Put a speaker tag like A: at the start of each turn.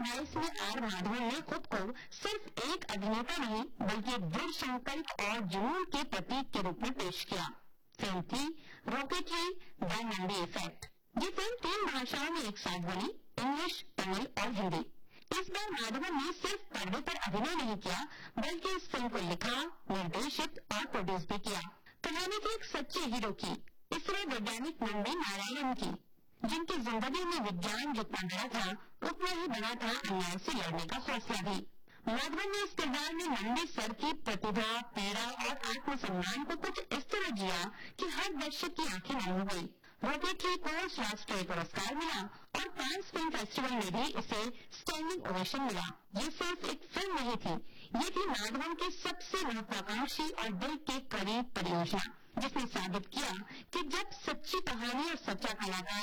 A: 2022 में आर माधवन ने खुद को सिर्फ एक अभिनेता नहीं बल्कि एक दृढ़ संकल्प और जुनून के प्रतीक के रूप में पेश किया। फिल्म थी रॉकेटरी द नंदी इफेक्ट। ये फिल्म 3 भाषाओं में एक साथ बनी, इंग्लिश, तमिल और हिंदी। इस बार माधवन ने सिर्फ पर्दे पर अभिनय नहीं किया बल्कि इस फिल्म को लिखा, निर्देशित और प्रोड्यूस भी किया। कहानी थी एक सच्चे हीरो की, इसरो वैज्ञानिक नंदी नारायण की, जिनकी जिंदगी में विज्ञान जितना बड़ा था उतना ही बड़ा था अन्याय से लड़ने का हौसला भी। माधवन ने इस किरदार में नंदी सर की प्रतिभा, पीड़ा और आत्मसम्मान को कुछ इस तरह जिया कि हर दर्शक की आंखें नम हो गई। रॉकेटरी को राष्ट्रीय पुरस्कार मिला और कांस फिल्म फेस्टिवल में भी इसे स्टैंडिंग ओवेशन मिला। ये सिर्फ एक फिल्म नहीं थी, ये थी माधवन की सबसे महत्वाकांक्षी और दिल के करीब परियोजना, जिसने साबित किया कि जब सच्ची कहानी और सच्चा कलाकार